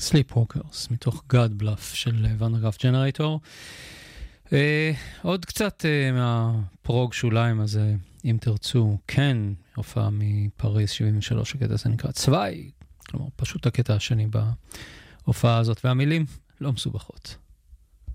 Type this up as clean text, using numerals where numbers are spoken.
Sleepwalkers, מתוך God Bluff של ונרגף ג'נרייטור. עוד קצת מהפרוג שוליים הזה, אם תרצו, כן, הופעה מפריז 73, הקטע הזה נקרא צוואי, כלומר פשוט הקטע השני בהופעה הזאת, והמילים לא מסובכות.